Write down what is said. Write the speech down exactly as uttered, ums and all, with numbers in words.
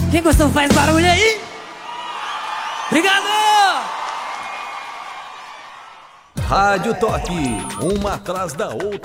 Quem gostou faz barulho aí. Obrigado! Rádio Toque, uma atrás da outra.